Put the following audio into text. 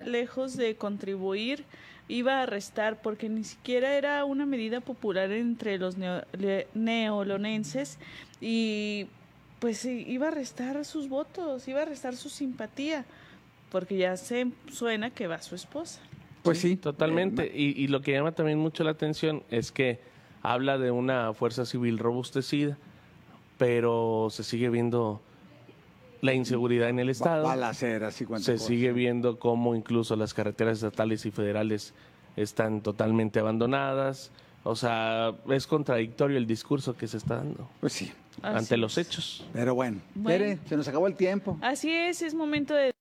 lejos de contribuir, iba a restar, porque ni siquiera era una medida popular entre los neolonenses y pues iba a restar sus votos, iba a restar su simpatía, porque ya se suena que va su esposa. Pues sí. Totalmente. Y lo que llama también mucho la atención es que habla de una fuerza civil robustecida, pero se sigue viendo la inseguridad en el Estado. Balaceras y cuántas Se cosas. sigue viendo cómo incluso las carreteras estatales y federales están totalmente abandonadas. O sea, es contradictorio el discurso que se está dando Pues sí. Así ante los es. hechos. Pero bueno, Bueno. Tere, se nos acabó el tiempo. Así es momento de